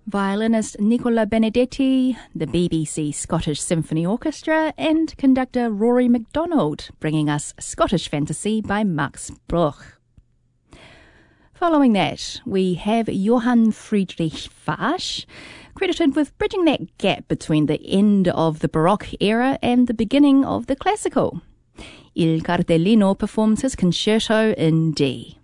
violinist Nicola Benedetti, the BBC Scottish Symphony Orchestra, and conductor Rory MacDonald, bringing us Scottish Fantasy by Max Bruch. Following that, we have Johann Friedrich Fasch, credited with bridging that gap between the end of the Baroque era and the beginning of the Classical. Il Cardellino performs his concerto in D.